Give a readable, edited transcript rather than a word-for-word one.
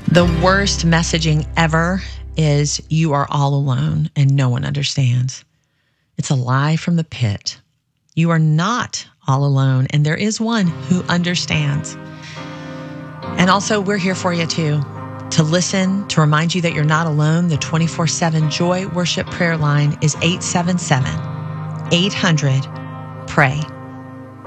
The worst messaging ever is you are all alone and no one understands. It's a lie from the pit. You are not all alone, and there is one who understands. And also, we're here for you too, to listen, to remind you that you're not alone. The 24/7 Joy Worship Prayer Line is 877-800-PRAY.